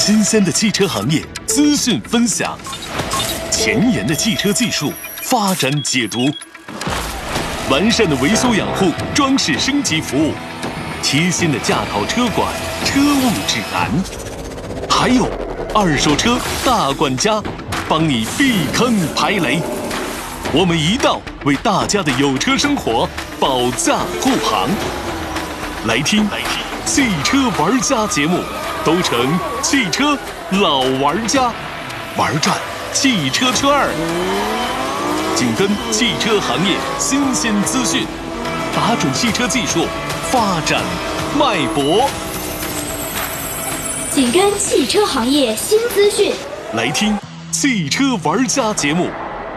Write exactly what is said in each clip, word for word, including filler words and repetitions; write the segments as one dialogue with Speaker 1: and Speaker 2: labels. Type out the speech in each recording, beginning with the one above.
Speaker 1: 新鲜的汽车行业资讯分享，前沿的汽车技术发展解读，完善的维修养护、装饰升级服务，贴心的驾考车管、车务指南，还有二手车大管家，帮你避坑排雷。我们一道为大家的有车生活保驾护航。来听来听汽车玩家节目，都成汽车老玩家，玩转汽车圈儿，紧跟汽车行业新鲜资讯，把准汽车技术发展脉搏，
Speaker 2: 紧跟汽车行业新资讯，
Speaker 1: 来听汽车玩家节目。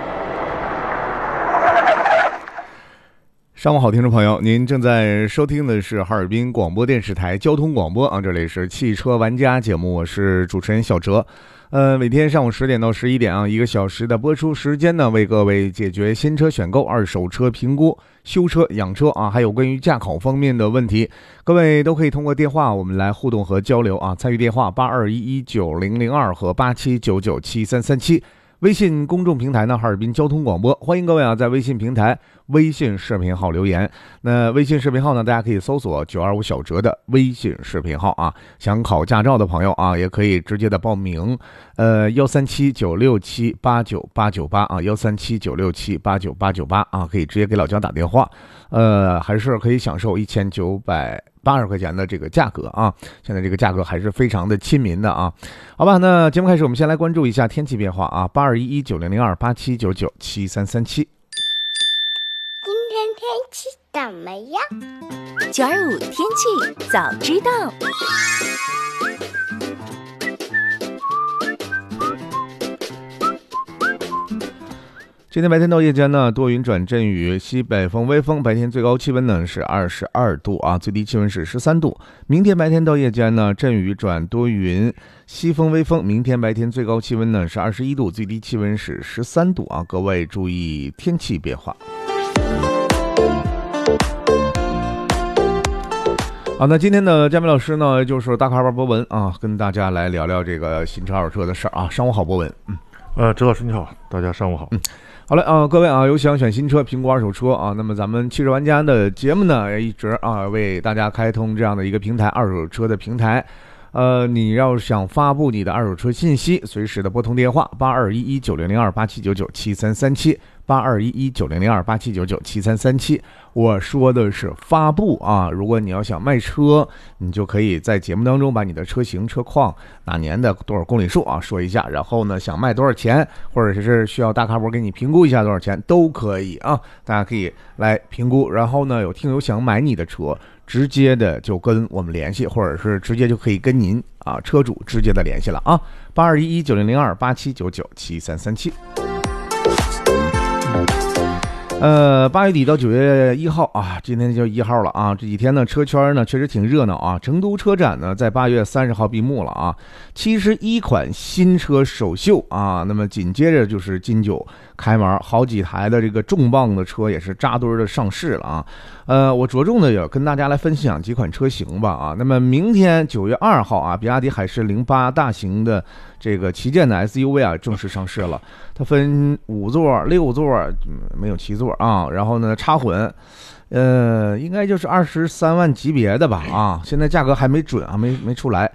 Speaker 3: 上午好，听众朋友，您正在收听的是哈尔滨广播电视台交通广播啊，这里是汽车玩家节目，我是主持人小哲。呃，每天上午十点到十一点啊，一个小时的播出时间呢，为各位解决新车选购、二手车评估、修车、养车啊，还有关于驾考方面的问题，各位都可以通过电话我们来互动和交流啊。参与电话八二一一九零零二和八七九九七三三七。微信公众平台呢，哈尔滨交通广播，欢迎各位啊，在微信平台、微信视频号留言。那微信视频号呢，大家可以搜索九二五小哲的微信视频号啊。想考驾照的朋友啊，也可以直接的报名，呃，幺三七九六七八九八九八啊，幺三七九六七八九八九八啊，可以直接给老姜打电话，呃，还是可以享受一千九百八十块钱的这个价格啊，现在这个价格还是非常的亲民的啊。好吧，那节目开始，我们先来关注一下天气变化啊，八二一一九零零二八七九九七三三七。
Speaker 4: 今天天气怎么样？
Speaker 5: 九二五天气早知道。
Speaker 3: 今天白天到夜间呢，多云转阵雨，西北风微风，白天最高气温呢是二十二度啊，最低气温是十三度。明天白天到夜间呢，阵雨转多云，西风微风，明天白天最高气温呢是二十一度，最低气温是十三度啊，各位注意天气变化。好，那今天的嘉宾老师呢，就是大咖班博文啊，跟大家来聊聊这个新车二手车的事儿啊。上午好，博文。嗯，
Speaker 6: 呃，哲老师你好，大家上午好。
Speaker 3: 嗯，好了啊，各位啊，有想选新车、评估二手车啊，那么咱们汽车玩家的节目呢，也一直啊为大家开通这样的一个平台，二手车的平台。呃，你要想发布你的二手车信息，随时的拨通电话八二一一九零零二八七九九七三三七。八二一一九零零二八七九九七三三七，我说的是发布啊。如果你要想卖车，你就可以在节目当中把你的车型、车况、哪年的多少公里数啊说一下，然后呢想卖多少钱，或者是需要大咖博给你评估一下多少钱都可以啊，大家可以来评估。然后呢，有听友想买你的车，直接的就跟我们联系，或者是直接就可以跟您啊车主直接的联系了啊。八二一一九零零二八七九九七三三七。呃，八月底到九月一号啊，今天就一号了啊。这几天呢，车圈呢确实挺热闹啊。成都车展呢，在八月三十号闭幕了啊。七十一款新车首秀啊，那么紧接着就是金九开门，好几台的这个重磅的车也是扎堆的上市了啊。呃，我着重的也跟大家来分享几款车型吧啊。那么明天九月二号啊，比亚迪海狮零八大型的这个旗舰的 S U V 啊正式上市了，它分五座、六座，没有七座啊。然后呢，插混，呃，应该就是二十三万级别的吧啊。现在价格还没准啊，没没出来。